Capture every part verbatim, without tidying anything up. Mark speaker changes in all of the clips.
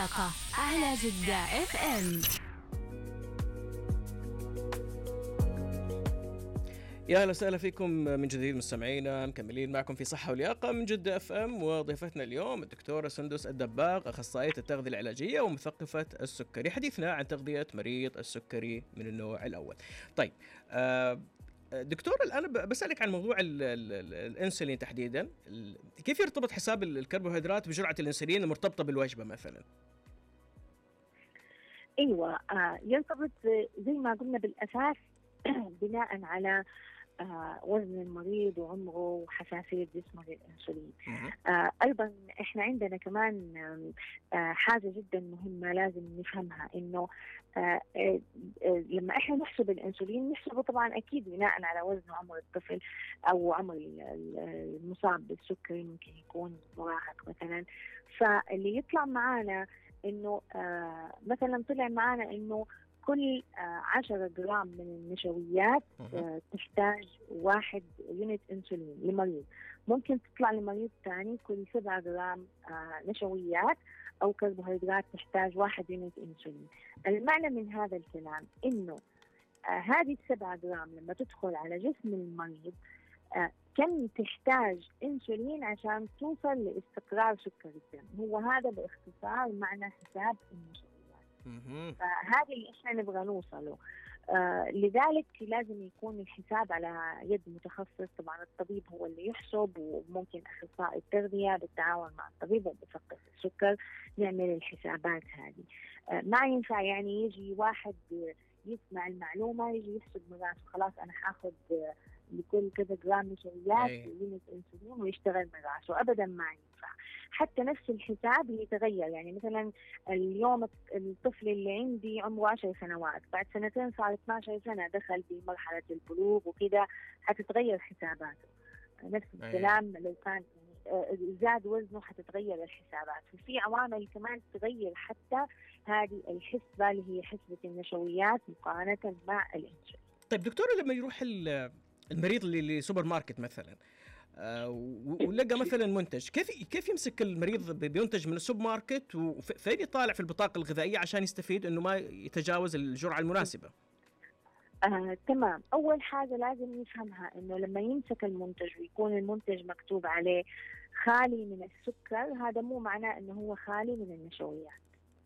Speaker 1: اللياقة على جدة اف ام.
Speaker 2: يا اهلا وسهلا فيكم من جديد مستمعينا، مكملين معكم في صحة ولياقة من جدة اف ام، وضيفتنا اليوم الدكتورة سندس الدباغ، أخصائية التغذية العلاجية ومثقفة السكري. حديثنا عن تغذية مريض السكري من النوع الأول. طيب آه دكتور، الآن بسألك عن موضوع ال ال ال الأنسولين تحديدا. كيف يرتبط حساب الكربوهيدرات بجرعة الأنسولين المرتبطة بالوجبة مثلا؟
Speaker 3: ايوه آه يرتبط زي ما قلنا بالاساس بناء على آه وزن المريض وعمره وحساسيه جسمه للانسولين. آه ايضا احنا عندنا كمان آه حاجه جدا مهمه لازم نفهمها، انه آه آه لما احنا نحسب الانسولين نحسبه طبعا اكيد بناء على وزن وعمر الطفل او عمر المصاب بالسكري، ممكن يكون مراهق مثلا. فاللي يطلع معانا انه آه مثلا طلع معانا انه كل آه عشرة جرام من النشويات آه تحتاج واحد يونت انسولين لمريض. ممكن تطلع لمريض ثاني كل سبعة جرام آه نشويات او كربوهيدرات تحتاج واحد يونت انسولين. المعنى من هذا الكلام انه آه هذه السبعة جرام لما تدخل على جسم المريض آه كم تحتاج انسولين عشان توصل لاستقرار سكر الدم. هو هذا باختصار معنى حساب النشويات. فهذا اللي احنا نبغى نوصله. آه لذلك لازم يكون الحساب على يد متخصص. طبعا الطبيب هو اللي يحسب، وممكن اخصائي التغذيه بالتعاون مع الطبيب ومثقف السكر يعمل الحسابات هذه. آه ما ينفع يعني يجي واحد يسمع المعلومه يجي يحسب مرات خلاص انا حاخذ لكل كذا جرام نشويات يونت انسولين ويشتغل من راسه. ابدا ما ينفع. حتى نفس الحساب يتغير. يعني مثلا اليوم الطفل اللي عندي عمره عشر سنوات، بعد سنتين صار اثني عشر سنه دخل بمرحله البلوغ وكذا، حتتغير حساباته. نفس الكلام لو كان زاد وزنه حتتغير الحسابات. وفي عوامل كمان تغير حتى هذه الحسبه اللي هي حسبه النشويات مقارنه مع الانسولين.
Speaker 2: طيب دكتور، لما يروح المريض اللي لسوبر ماركت مثلا آه ولقى مثلا منتج، كيف كيف يمسك المريض بينتج من السوبر ماركت وفين يطالع في البطاقة الغذائية عشان يستفيد انه ما يتجاوز الجرعة المناسبة؟
Speaker 3: آه، تمام. أول حاجة لازم نفهمها إنه لما يمسك المنتج ويكون المنتج مكتوب عليه خالي من السكر، هذا مو معناه إنه هو خالي من النشويات.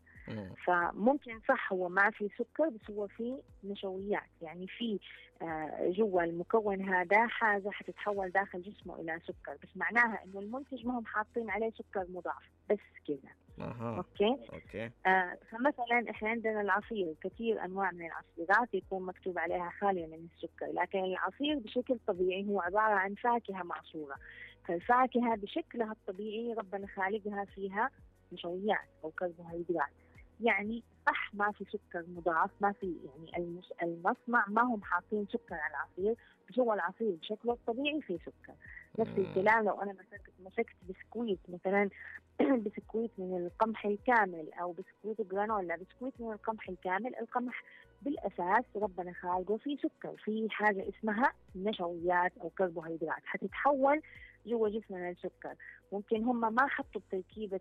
Speaker 3: فممكن صح هو ما في سكر بس هو في نشويات، يعني في آه جوا المكون هذا حاجة حتتحول داخل جسمه إلى سكر، بس معناها إنه المنتج ما هم حاطين عليه سكر مضاف بس كذا.
Speaker 2: أه.
Speaker 3: أوكي.
Speaker 2: أوكي.
Speaker 3: آه فمثلا إحنا عندنا العصير، كثير أنواع من العصيرات يكون مكتوب عليها خالية من السكر، لكن العصير بشكل طبيعي هو عبارة عن فاكهة معصورة. فالفاكهة بشكلها الطبيعي ربنا خالقها فيها نشويات أو كربوهيدرات. يعني صح ما في سكر مضاف، ما في يعني المصنع ما هم حاطين سكر على العصير، بس هو العصير بشكله الطبيعي فيه سكر. نفس الكلام لو أنا مسكت مسكت بسكويت مثلا بسكويت من القمح الكامل أو بسكويت جرانولا، بسكويت من القمح الكامل، القمح بالأساس ربنا خالقه فيه سكر، في حاجة اسمها نشويات أو كربوهيدرات حتتحول جوا جسمنا السكر. ممكن هم ما حطوا بتركيبة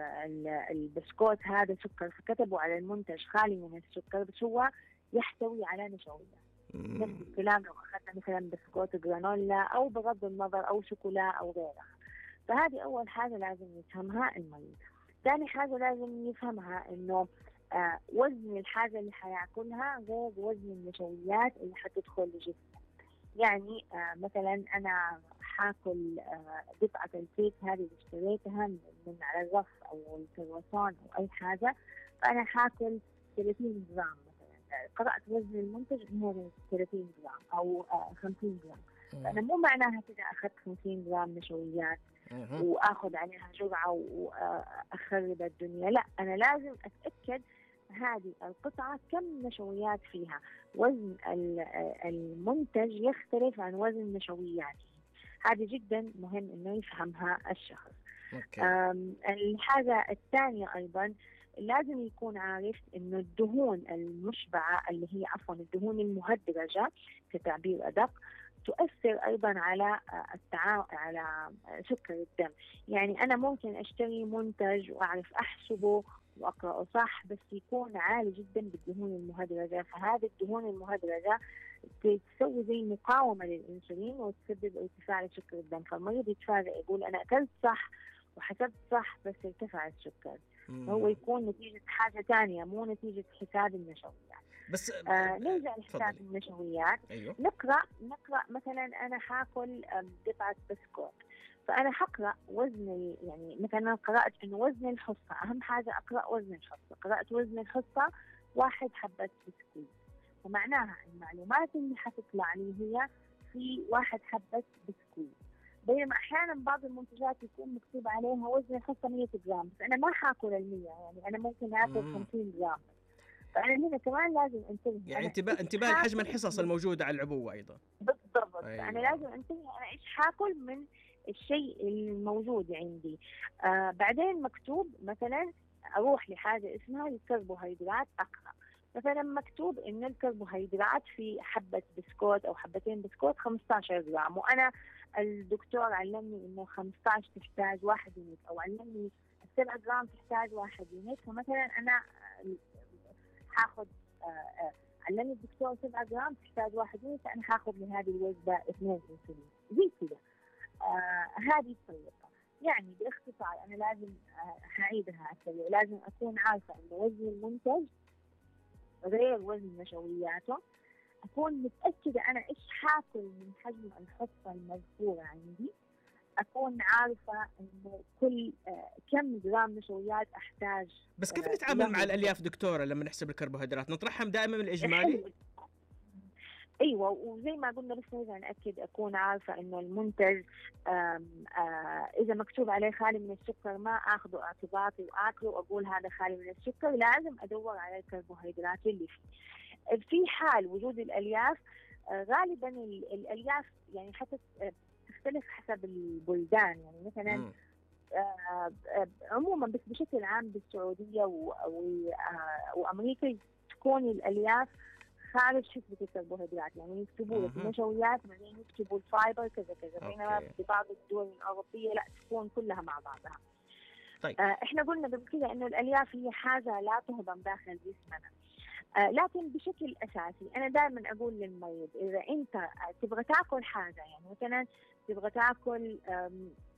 Speaker 3: البسكوت هذا سكر فكتبوا على المنتج خالي من السكر، بس هو يحتوي على نشويات. نفس الكلام لو أخذنا مثلا بسكوت جرانولا أو بغض النظر أو شوكولا أو غيرها. فهذه أول حاجة لازم يفهمها المريض. ثاني حاجة لازم يفهمها إنه آه وزن الحاجة اللي حياكلها غير وزن النشويات اللي حتدخل لجسمه. يعني آه مثلا أنا حاكل آه قطعة الكيك هذه اللي اشتريتها من, من على الرف أو الكرواسون أو أي حاجة، فأنا حاكل ثلاثين جرام مثلا. قرأت وزن المنتج إنه ثلاثين جرام أو آه خمسين جرام، فأنا مو معناها كده أخذت خمسين جرام نشويات وآخذ عليها جرعة وأخرب الدنيا. لا، أنا لازم أتأكد هذه القطعة كم نشويات فيها. وزن المنتج يختلف عن وزن نشوياته، هذه جدا مهم إنه يفهمها الشخص. الحاجة الثانية أيضا لازم يكون عارف إنه الدهون المشبعة اللي هي عفوا الدهون المهدرجة كتعبير أدق تؤثر أيضا على التعا... على سكر الدم. يعني أنا ممكن أشتري منتج وأعرف أحسبه وأقرأه صح، بس يكون عالي جدا بالدهون المهدرجة، فهذه الدهون المهدرجة تسوي زي مقاومة للإنسولين وتسبب ارتفاع لسكر الدم. فالمريض يتفاجئ يقول أنا أكلت صح وحسبت صح بس ارتفع السكر، هو يكون نتيجة حاجة تانية مو نتيجة حساب النشويات.
Speaker 2: بس
Speaker 3: آه نرجع لحساب النشويات.
Speaker 2: أيوه.
Speaker 3: نقرأ نقرأ مثلا أنا حاكل قطعة بسكوت، فأنا حقرأ وزن، يعني مثلا قرأت إنه وزن الحصة، أهم حاجة أقرأ وزن الحصة، قرأت وزن الحصة واحد حبة بسكوت، ومعناها المعلومات اللي حتطلع لي هي في واحد حبة بسكوت. بينما أحيانا بعض المنتجات يكون مكتوب عليها وزن الحصة مية جرام، بس أنا ما حاكل المية، يعني أنا ممكن آكل خمسين جرام. فأنا هنا كمان لازم أنتبه،
Speaker 2: يعني انتباه انتباه لحجم الحصص الموجودة على العبوة أيضا.
Speaker 3: بالضبط.
Speaker 2: أيوة.
Speaker 3: أنا لازم أنتبه أنا إيش حاكل من الشيء الموجود عندي. آه بعدين مكتوب مثلا أروح لحاجة اسمها الكربوهيدرات، أقرأ مثلا مكتوب إن الكربوهيدرات في حبة بسكوت أو حبتين بسكوت خمسة عشر جرام، وأنا الدكتور علمني إنه خمسة عشر تحتاج واحد يونت، أو علمني سبعة جرام تحتاج واحد يونت. فمثلا أنا حاخذ آه علمني الدكتور سبعة جرام تحتاج واحد يونت، فأنا حاخذ لهذه الوجبة اثنين انسولين زي كذا. آه هذه الطريقة. يعني باختصار أنا لازم آه هعيدها على السريع، لازم أكون عارفة إنه وزن المنتج غير وزن نشوياته، أكون متأكدة أنا إيش حاكل من حجم الحصة المذكورة عندي، أكون عارفة إنه كل آه كم جرام نشويات أحتاج.
Speaker 2: بس كيف آه نتعامل مع الألياف دكتورة لما نحسب الكربوهيدرات؟ نطرحهم دائما من الإجمالي؟
Speaker 3: ايوه، وزي ما قلنا بس نرجع ناكد اكون عارفه انه المنتج آم آم اذا مكتوب عليه خالي من السكر ما اخذه اعتباطي واكله واقول هذا خالي من السكر، لازم ادور على الكربوهيدرات اللي فيه. في حال وجود الالياف آه غالبا الالياف يعني حتى تختلف حسب البلدان، يعني مثلا آه عموما بس بشكل عام بالسعوديه وامريكا تكون الالياف خارج حسبة الكربوهيدرات، يعني يكتبوا لك النشويات بعدين يكتبوا الفايبر كذا كذا، بينما في بعض الدول الأوروبية لا تكون كلها مع بعضها.
Speaker 2: طيب.
Speaker 3: آه احنا قلنا قبل كده انه الالياف هي حاجة لا تهضم داخل جسمنا، آه لكن بشكل اساسي انا دائما اقول للمريض اذا انت تبغى تاكل حاجة، يعني مثلا تبغى تاكل آه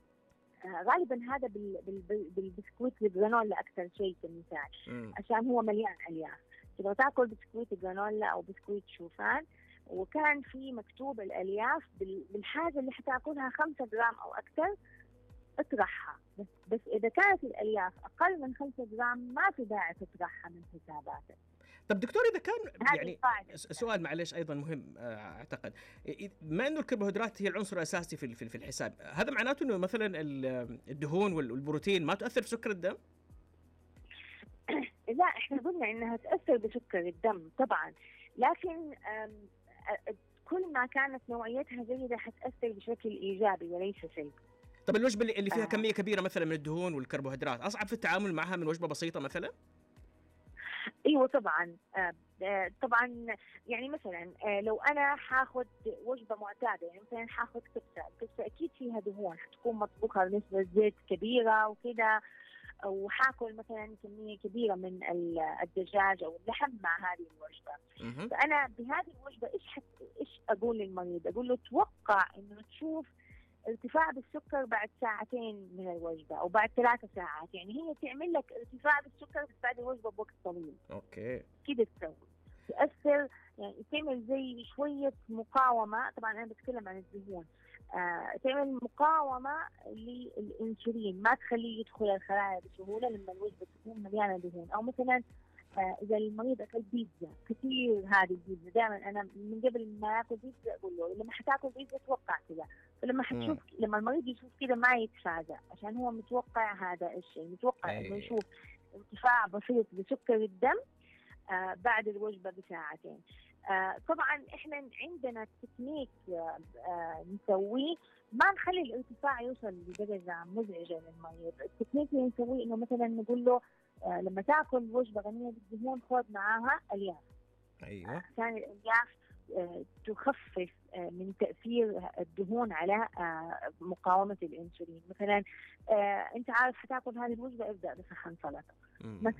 Speaker 3: غالبا هذا بالبسكويت الجرانولا اكثر شيء كمثال عشان هو مليان الياف، تبغى تاكل بسكويت جرانولا او بسكويت شوفان وكان في مكتوب الالياف بالحاجه اللي حتاكلها خمسة جرام او اكثر، اطرحها. بس, بس اذا كانت الالياف اقل من خمسة جرام ما في داعي تطرحها من حساباتك.
Speaker 2: طب دكتور اذا كان يعني سؤال معلش ايضا مهم اعتقد، بما انه الكربوهيدرات هي العنصر الاساسي في في الحساب، هذا معناته انه مثلا الدهون والبروتين ما تؤثر في سكر الدم؟
Speaker 3: لا احنا قلنا انها تأثر بسكر الدم طبعا، لكن كل ما كانت نوعيتها جيدة حتأثر بشكل ايجابي وليس سلبي.
Speaker 2: طب الوجبة اللي فيها آه. كمية كبيرة مثلا من الدهون والكربوهيدرات اصعب في التعامل معها من وجبة بسيطة مثلا؟
Speaker 3: ايوه طبعا. آه طبعا يعني مثلا آه لو انا حاخذ وجبه معتاده، يعني مثلا حاخذ كبسه، الكبسه اكيد فيها دهون حتكون مطبوخه بنسبه زيت كبيره وكذا، وحاكل مثلا كميه كبيره من الدجاج او اللحم مع هذه الوجبه. فانا بهذه الوجبه ايش حت... ايش اقول للمريض؟ اقول له توقع انه تشوف ارتفاع بالسكر بعد ساعتين من الوجبه او بعد ثلاثة ساعات، يعني هي تعمل لك ارتفاع بالسكر بس بعد الوجبه بوقت طويل.
Speaker 2: اوكي
Speaker 3: كده تسوي تاثر، يعني تعمل زي شويه مقاومه. طبعا انا بتكلم عن الدهون، آه، تعمل مقاومه للانسولين ما تخليه يدخل الخلايا بسهوله لما الوجبه تكون مليانه دهون. او مثلا آه اذا المريض اكل بيتزا كثير، هذه البيتزا دائما انا من قبل ما ياكل بيتزا اقول له لما حتاكل بيتزا توقع كذا، فلما حتشوف لما المريض يشوف كذا ما يتفاجأ عشان هو متوقع هذا الشيء، متوقع انه يشوف ارتفاع بسيط بسكر الدم آه بعد الوجبه بساعتين. آه طبعا احنا عندنا تكنيك آه آه نسويه ما نخلي الارتفاع يوصل لدرجه مزعجه للمريض. التكنيك اللي نسويه انه مثلا نقول له آه لما تاكل وجبه غنيه بالدهون خذ معاها الياف.
Speaker 2: ايوه
Speaker 3: عشان الالياف تخفف من تأثير الدهون على مقاومة الأنسولين. مثلا أنت عارف حتاكل هذه الوجبة، ابدأ بسخن سلطة مثلا.